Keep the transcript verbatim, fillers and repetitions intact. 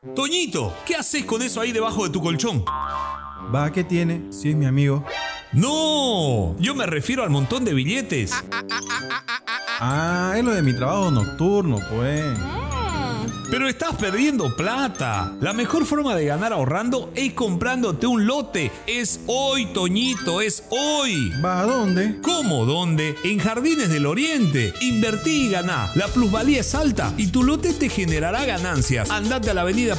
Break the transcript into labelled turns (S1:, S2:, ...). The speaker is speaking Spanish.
S1: Toñito, ¿qué haces con eso ahí debajo de tu colchón?
S2: Va, ¿qué tiene? Si es mi amigo.
S1: No, yo me refiero al montón de billetes.
S2: Ah, es lo de mi trabajo nocturno, pues.
S1: Pero estás perdiendo plata. La mejor forma de ganar ahorrando es comprándote un lote. Es hoy, Toñito, es hoy.
S2: ¿Va a dónde?
S1: ¿Cómo dónde? En Jardines del Oriente. Invertí y ganá. La plusvalía es alta y tu lote te generará ganancias. Andate a la avenida